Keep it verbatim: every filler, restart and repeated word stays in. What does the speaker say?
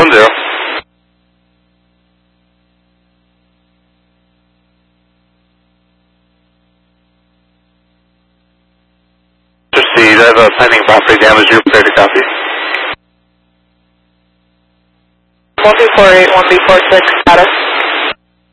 one zero. Proceed. I have a pending property damage. You're prepared to copy. one two four eight, one B four six, status.